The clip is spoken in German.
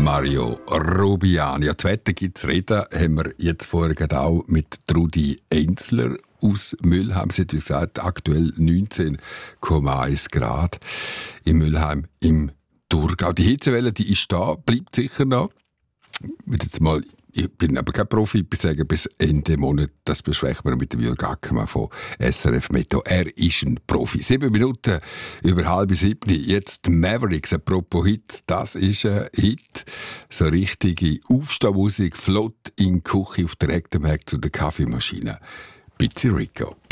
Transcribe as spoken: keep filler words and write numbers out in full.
Mario Rubiani. Ja, das Wetter gibt es reden, haben wir jetzt vorher gerade auch mit Trudi Enzler aus Mülheim. Sie hat gesagt, aktuell neunzehn Komma eins Grad in Mülheim im Thurgau. Die Hitzewelle, die ist da, bleibt sicher noch. Ich jetzt mal, ich bin aber kein Profi, ich sage bis Ende Monat, das besprechen wir mit dem Jürg Ackermann von S R F Meteo. Er ist ein Profi. Sieben Minuten über halb sieben. Jetzt Mavericks, apropos Hits, das ist ein Hit. So richtige Aufstehmusik, flott in die Küche auf direktem Weg zu der Kaffeemaschine. Pizzi Rico.